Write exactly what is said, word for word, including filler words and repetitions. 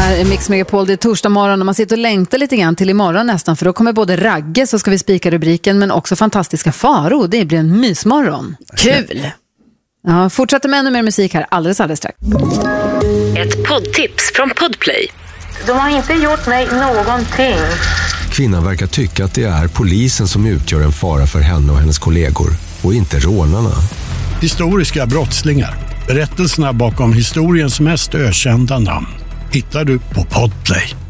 här är Mix Megapol, det är torsdag morgon och man sitter och längtar lite grann till imorgon nästan, för då kommer både Ragge, så ska vi spika rubriken, men också fantastiska Faro. Det blir en mysmorgon. Kul! Ja, fortsätter med ännu mer musik här alldeles alldeles strax. Ett poddtips från Podplay. De har inte gjort mig någonting. Kvinnan verkar tycka att det är polisen som utgör en fara för henne och hennes kollegor, och inte rånarna. Historiska brottslingar. Berättelserna bakom historiens mest ökända namn hittar du på Podplay.